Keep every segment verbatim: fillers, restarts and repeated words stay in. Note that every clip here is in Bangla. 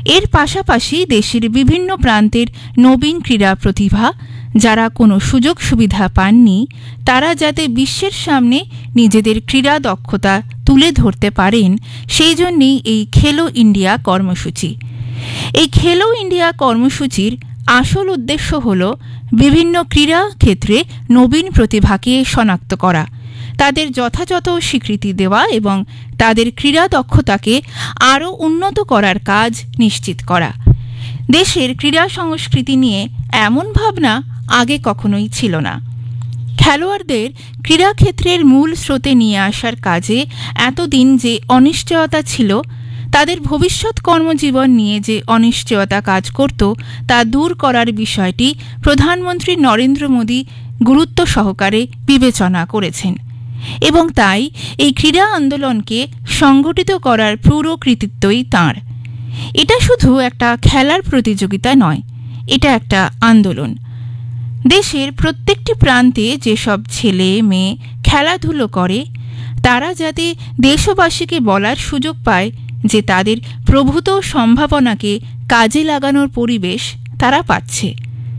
এর পাশাপাশি দেশের বিভিন্ন প্রান্তের নবীন ক্রীড়া প্রতিভা যারা কোনো সুযোগ সুবিধা পাননি তারা যাতে বিশ্বের সামনে নিজেদের ক্রীড়া দক্ষতা তুলে ধরতে পারেন সেই জন্যই এই খেলো ইন্ডিয়া কর্মসূচি। এই খেলো ইন্ডিয়া কর্মসূচির আসল উদ্দেশ্য হল বিভিন্ন ক্রীড়া ক্ষেত্রে নবীন প্রতিভাকে শনাক্ত করা, তাদের যথাযথ স্বীকৃতি দেওয়া এবং তাদের ক্রীড়া দক্ষতাকে আরও উন্নত করার কাজ নিশ্চিত করা। দেশের ক্রীড়া সংস্কৃতি নিয়ে এমন ভাবনা আগে কখনোই ছিল না। খেলোয়াড়দের ক্রীড়াক্ষেত্রের মূল স্রোতে নিয়ে আসার কাজে এতদিন যে অনিশ্চয়তা ছিল, তাদের ভবিষ্যৎ কর্মজীবন নিয়ে যে অনিশ্চয়তা কাজ করত তা দূর করার বিষয়টি প্রধানমন্ত্রী নরেন্দ্র মোদী গুরুত্ব সহকারে বিবেচনা করেছেন এবং তাই এই ক্রীড়া আন্দোলনকে সংগঠিত করার পুরো কৃতিত্বই তাঁর। এটা শুধু একটা খেলার প্রতিযোগিতা নয়, এটা একটা আন্দোলন। দেশের প্রত্যেকটি প্রান্তে যেসব ছেলে মেয়ে খেলাধুলো করে তারা যাতে দেশবাসীকে বলার সুযোগ পায় যে তাদের প্রভূত সম্ভাবনাকে কাজে লাগানোর পরিবেশ তারা পাচ্ছে।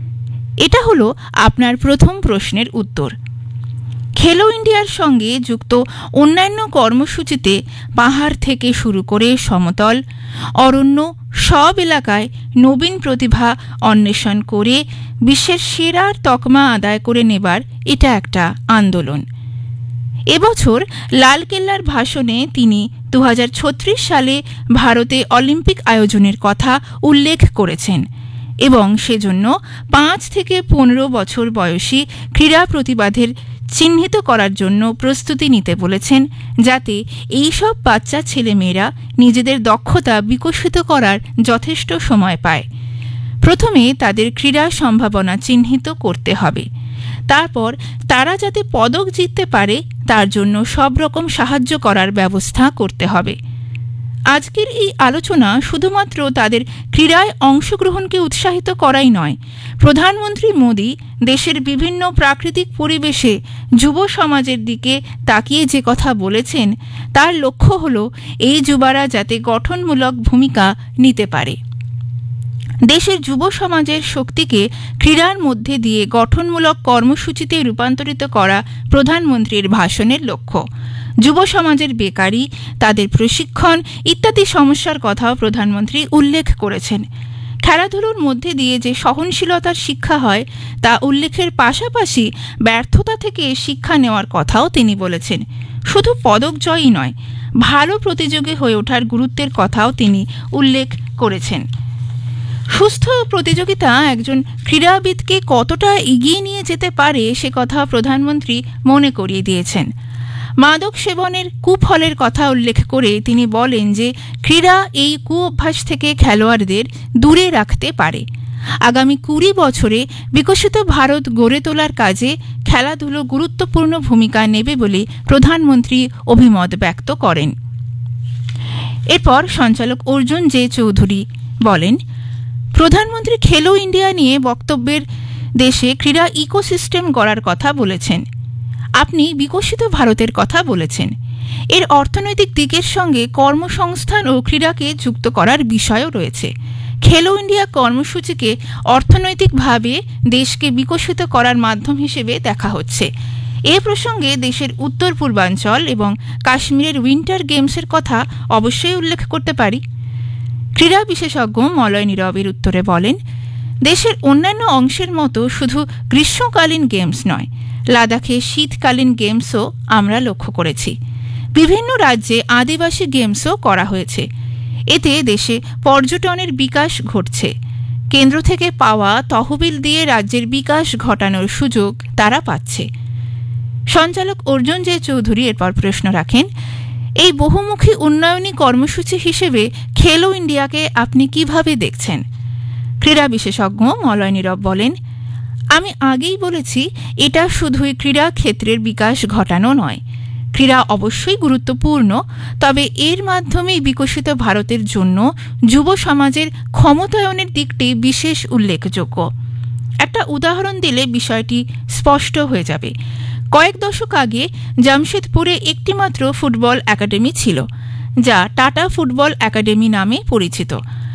এটা হলো আপনার প্রথম প্রশ্নের উত্তর। খেলো ইন্ডিয়ার সঙ্গে যুক্ত অন্যান্য কর্মসূচিতে পাহাড় থেকে শুরু করে সমতল অরণ্য সব এলাকায় নবীন প্রতিভা অন্বেষণ করে বিশ্বের সেরার তকমা আদায় করে নেবার এটা একটা আন্দোলন। এবছর লালকেল্লার ভাষণে তিনি দু হাজার ছত্রিশ সালে ভারতে অলিম্পিক আয়োজনের কথা উল্লেখ করেছেন এবং সেজন্য পাঁচ থেকে পনেরো বছর বয়সী ক্রীড়া প্রতিবাদের চিহ্নিত করার জন্য প্রস্তুতি নিতে বলেছেন, যাতে এইসব বাচ্চা ছেলেমেয়েরা নিজেদের দক্ষতা বিকশিত করার যথেষ্ট সময় পায়। প্রথমে তাদের ক্রীড়া সম্ভাবনা চিহ্নিত করতে হবে, তারপর তারা যাতে পদক জিততে পারে তার জন্য সব রকম সাহায্য করার ব্যবস্থা করতে হবে। আজকের এই আলোচনা শুধুমাত্র তাদের ক্রীড়ায় অংশগ্রহণকে উৎসাহিত করাই নয়, প্রধানমন্ত্রী মোদী দেশের বিভিন্ন প্রাকৃতিক পরিবেশে যুব সমাজের দিকে তাকিয়ে যে কথা বলেছেন তার লক্ষ্য হল এই যুবারা যাতে গঠনমূলক ভূমিকা নিতে পারে। দেশের যুব সমাজের শক্তিকে ক্রীড়ার মধ্যে দিয়ে গঠনমূলক কর্মসূচিতে রূপান্তরিত করা প্রধানমন্ত্রীর ভাষণের লক্ষ্য। যুব সমাজের বেকারি, তাদের প্রশিক্ষণ ইত্যাদি সমস্যার কথাও প্রধানমন্ত্রী উল্লেখ করেছেন। খেলাধুলোর মধ্যে দিয়ে যে সহনশীলতার শিক্ষা হয় তা উল্লেখের পাশাপাশি ব্যর্থতা থেকে শিক্ষা নেওয়ার কথাও তিনি বলেছেন। শুধু পদক জয়ই নয়, ভালো প্রতিযোগী হয়ে ওঠার গুরুত্বের কথাও তিনি উল্লেখ করেছেন। সুস্থ প্রতিযোগিতা একজন ক্রীড়াবিদকে কতটা এগিয়ে নিয়ে যেতে পারে সে কথা প্রধানমন্ত্রী মনে করিয়ে দিয়েছেন। মাদক সেবনের কুফলের কথা উল্লেখ করে তিনি বলেন যে ক্রীড়া এই কুঅভ্যাস থেকে খেলোয়াড়দের দূরে রাখতে পারে। আগামী কুড়ি বছরে বিকশিত ভারত গড়ে তোলার কাজে খেলাধুলো গুরুত্বপূর্ণ ভূমিকা নেবে বলে প্রধানমন্ত্রী অভিমত ব্যক্ত করেন। এরপর সঞ্চালক অর্জুন জে চৌধুরী বলেন, প্রধানমন্ত্রী খেলো ইন্ডিয়া নিয়ে বক্তব্যের দেশে ক্রীড়া ইকোসিস্টেম গড়ার কথা বলেছেন। আপনি বিকশিত ভারতের কথা বলেছেন। এর অর্থনৈতিক দিকের সঙ্গে কর্মসংস্থান ও ক্রীড়াকে যুক্ত করার বিষয়ও রয়েছে। খেলো ইন্ডিয়া কর্মসূচিকে অর্থনৈতিকভাবে দেশকে বিকশিত করার মাধ্যম হিসেবে দেখা হচ্ছে। এ প্রসঙ্গে দেশের উত্তর পূর্বাঞ্চল এবং কাশ্মীরের উইন্টার গেমসের কথা অবশ্যই উল্লেখ করতে পারি। ক্রীড়া বিশেষজ্ঞ মলয় নীরবের উত্তরে বলেন, দেশের অন্যান্য অংশের মতো শুধু গ্রীষ্মকালীন গেমস নয়, লাদাখে শীতকালীন গেমসও আমরা লক্ষ্য করেছি। বিভিন্ন রাজ্যে আদিবাসী গেমসও করা হয়েছে। এতে দেশে পর্যটনের বিকাশ ঘটছে। কেন্দ্র থেকে পাওয়া তহবিল দিয়ে রাজ্যের বিকাশ ঘটানোর সুযোগ তারা পাচ্ছে। সঞ্চালক অর্জুন জে চৌধুরী এরপর প্রশ্ন রাখেন, এই বহুমুখী উন্নয়নী কর্মসূচি হিসেবে খেলো ইন্ডিয়াকে আপনি কিভাবে দেখছেন? ক্রীড়া বিশেষজ্ঞ মলয় নীরব বলেন, আমি আগেই বলেছি এটা শুধুই ক্রীড়া ক্ষেত্রের বিকাশ ঘটানো নয়। ক্রীড়া অবশ্যই গুরুত্বপূর্ণ, তবে এর মাধ্যমেই বিকশিত ভারতের জন্য যুব সমাজের ক্ষমতায়নের দিকটি বিশেষ উল্লেখযোগ্য। একটা উদাহরণ দিলে বিষয়টি স্পষ্ট হয়ে যাবে। কয়েক দশক আগে জামশেদপুরে একটিমাত্র ফুটবল একাডেমি ছিল, যা টাটা ফুটবল একাডেমি নামে পরিচিত।